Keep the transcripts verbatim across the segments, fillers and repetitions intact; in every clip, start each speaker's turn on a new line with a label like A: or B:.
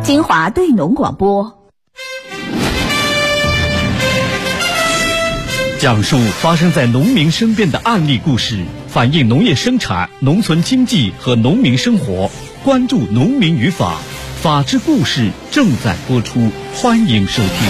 A: 金华对农广播，
B: 讲述发生在农民身边的案例故事，反映农业生产、农村经济和农民生活，关注农民与法。法治故事正在播出，欢迎收听。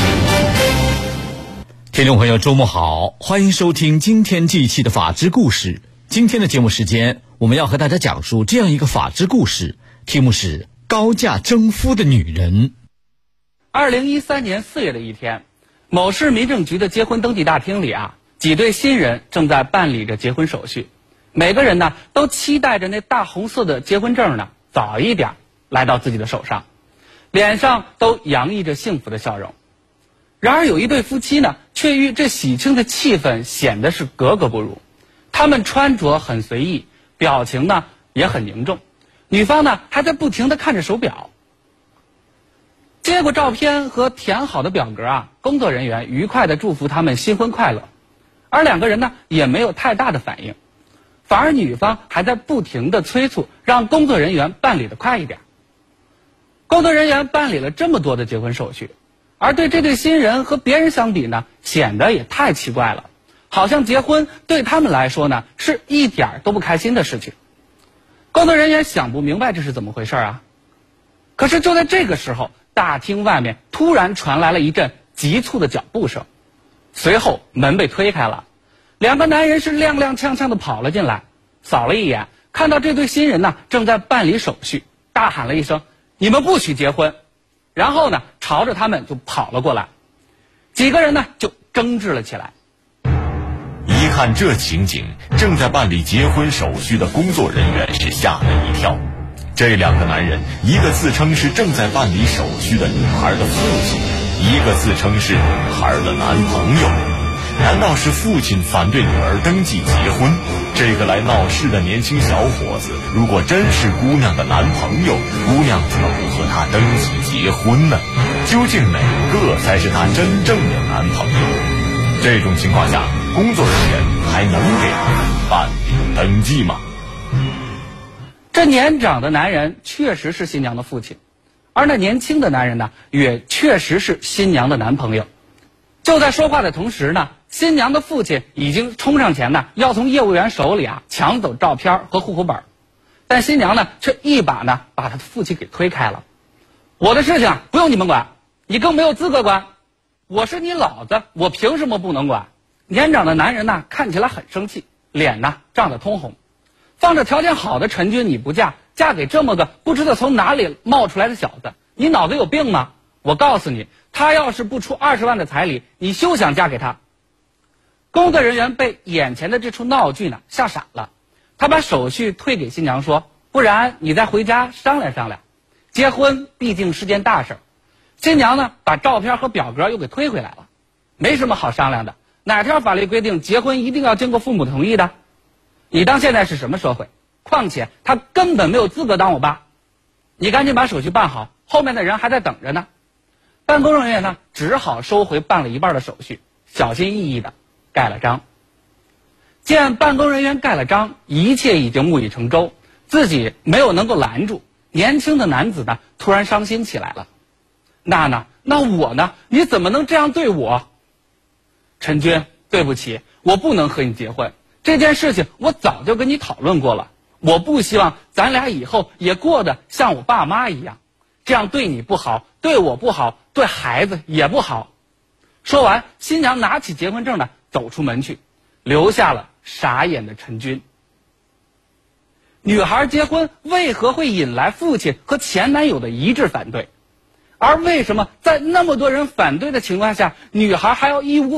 B: 听众朋友，周末好，欢迎收听今天这一期的法治故事。今天的节目时间，我们要和大家讲述这样一个法治故事，题目是高价征夫的女人。
C: 二零一三年四月的一天，某市民政局的结婚登记大厅里啊，几对新人正在办理着结婚手续，每个人呢都期待着那大红色的结婚证呢早一点来到自己的手上，脸上都洋溢着幸福的笑容。然而有一对夫妻呢，却与这喜庆的气氛显得是格格不入。他们穿着很随意，表情呢也很凝重，女方呢还在不停地看着手表。接过照片和填好的表格啊，工作人员愉快地祝福他们新婚快乐，而两个人呢也没有太大的反应，反而女方还在不停地催促，让工作人员办理得快一点。工作人员办理了这么多的结婚手续，而对这对新人和别人相比呢，显得也太奇怪了，好像结婚对他们来说呢是一点都不开心的事情。工作人员想不明白这是怎么回事啊。可是就在这个时候，大厅外面突然传来了一阵急促的脚步声，随后门被推开了，两个男人是踉踉跄跄地跑了进来，扫了一眼，看到这对新人呢正在办理手续，大喊了一声：“你们不许结婚！”然后呢朝着他们就跑了过来，几个人呢就争执了起来。
D: 一看这情景，正在办理结婚手续的工作人员是吓了一跳。这两个男人，一个自称是正在办理手续的女孩的父亲，一个自称是女孩的男朋友。难道是父亲反对女儿登记结婚？这个来闹事的年轻小伙子，如果真是姑娘的男朋友，姑娘怎么不和他登记结婚呢？究竟哪个才是他真正的男朋友？这种情况下，工作人员还能给他们办理登记吗？
C: 这年长的男人确实是新娘的父亲，而那年轻的男人呢，也确实是新娘的男朋友。就在说话的同时呢，新娘的父亲已经冲上前呢，要从业务员手里啊抢走照片和户口本，但新娘呢却一把呢把他的父亲给推开了。我的事情不用你们管，你更没有资格管，我是你老子，我凭什么不能管？年长的男人呢看起来很生气，脸呢涨得通红。放着条件好的陈军你不嫁，嫁给这么个不知道从哪里冒出来的小子，你脑子有病吗？我告诉你，他要是不出二十万的彩礼，你休想嫁给他。工作人员被眼前的这出闹剧呢吓傻了，他把手续退给新娘说，不然你再回家商量商量，结婚毕竟是件大事。新娘呢把照片和表格又给推回来了，没什么好商量的，哪条法律规定结婚一定要经过父母同意的？你当现在是什么社会？况且他根本没有资格当我爸，你赶紧把手续办好，后面的人还在等着呢。办公人员呢只好收回办了一半的手续，小心翼翼的盖了章。见办公人员盖了章，一切已经木已成舟，自己没有能够拦住，年轻的男子呢突然伤心起来了。娜娜，那我呢？你怎么能这样对我？陈军，对不起，我不能和你结婚，这件事情我早就跟你讨论过了，我不希望咱俩以后也过得像我爸妈一样，这样对你不好，对我不好，对孩子也不好。说完，新娘拿起结婚证呢走出门去，留下了傻眼的陈军。女孩结婚为何会引来父亲和前男友的一致反对？而为什么在那么多人反对的情况下，女孩还要义无